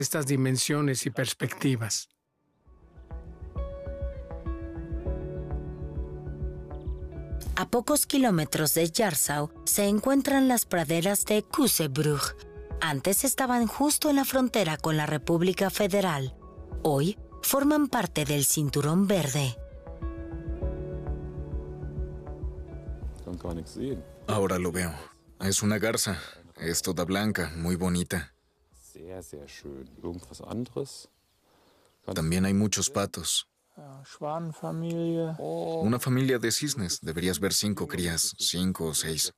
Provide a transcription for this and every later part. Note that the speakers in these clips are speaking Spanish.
estas dimensiones y perspectivas. A pocos kilómetros de Yarzau se encuentran las praderas de Kusebrug. Antes estaban justo en la frontera con la República Federal. Hoy forman parte del Cinturón Verde. Ahora lo veo. Es una garza. Es toda blanca, muy bonita. También hay muchos patos. Una familia de cisnes. Deberías ver 5 crías, 5 o 6.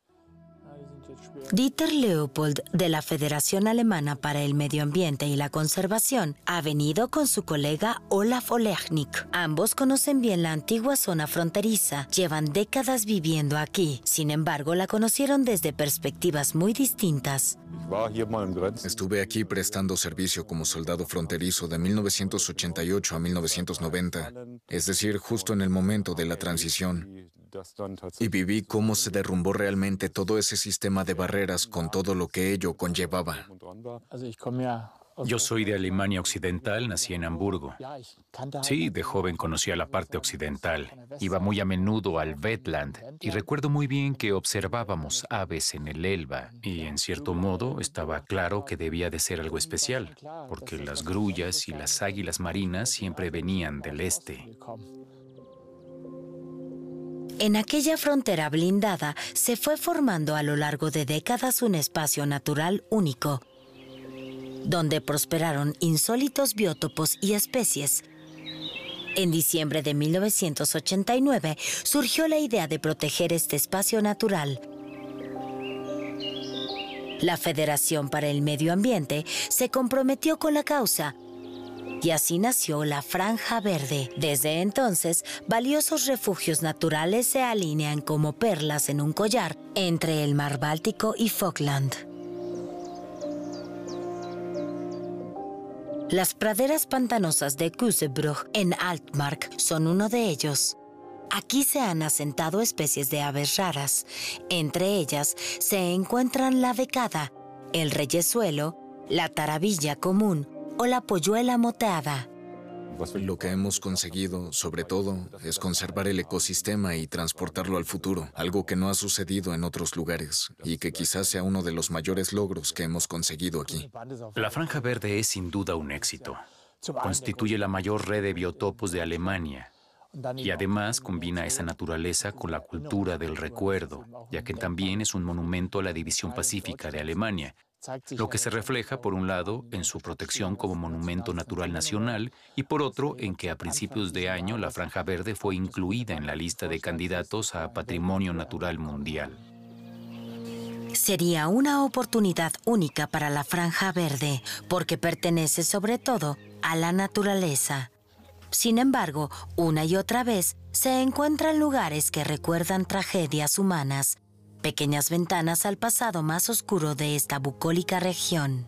Dieter Leopold, de la Federación Alemana para el Medio Ambiente y la Conservación, ha venido con su colega Olaf Olechnik. Ambos conocen bien la antigua zona fronteriza, llevan décadas viviendo aquí. Sin embargo, la conocieron desde perspectivas muy distintas. Estuve aquí prestando servicio como soldado fronterizo de 1988 a 1990, es decir, justo en el momento de la transición. Y viví cómo se derrumbó realmente todo ese sistema de barreras con todo lo que ello conllevaba. Yo soy de Alemania Occidental, nací en Hamburgo. Sí, de joven conocía la parte occidental. Iba muy a menudo al Wetland y recuerdo muy bien que observábamos aves en el Elba y, en cierto modo, estaba claro que debía de ser algo especial, porque las grullas y las águilas marinas siempre venían del este. En aquella frontera blindada se fue formando a lo largo de décadas un espacio natural único, donde prosperaron insólitos biótopos y especies. En diciembre de 1989 surgió la idea de proteger este espacio natural. La Federación para el Medio Ambiente se comprometió con la causa y así nació la Franja Verde. Desde entonces, valiosos refugios naturales se alinean como perlas en un collar entre el mar Báltico y Falkland. Las praderas pantanosas de Kusebrug en Altmark son uno de ellos. Aquí se han asentado especies de aves raras. Entre ellas se encuentran la becada, el reyezuelo, la tarabilla común o la polluela moteada. Lo que hemos conseguido, sobre todo, es conservar el ecosistema y transportarlo al futuro, algo que no ha sucedido en otros lugares y que quizás sea uno de los mayores logros que hemos conseguido aquí. La Franja Verde es sin duda un éxito. Constituye la mayor red de biotopos de Alemania y además combina esa naturaleza con la cultura del recuerdo, ya que también es un monumento a la división pacífica de Alemania, lo que se refleja, por un lado, en su protección como monumento natural nacional y, por otro, en que a principios de año la Franja Verde fue incluida en la lista de candidatos a Patrimonio Natural Mundial. Sería una oportunidad única para la Franja Verde, porque pertenece sobre todo a la naturaleza. Sin embargo, una y otra vez se encuentran lugares que recuerdan tragedias humanas, pequeñas ventanas al pasado más oscuro de esta bucólica región.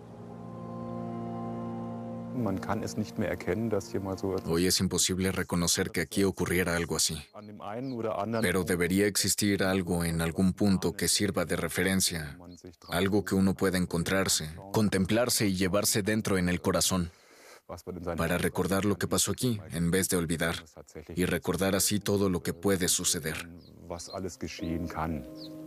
Hoy es imposible reconocer que aquí ocurriera algo así. Pero debería existir algo en algún punto que sirva de referencia, algo que uno pueda encontrarse, contemplarse y llevarse dentro en el corazón, para recordar lo que pasó aquí, en vez de olvidar, y recordar así todo lo que puede suceder.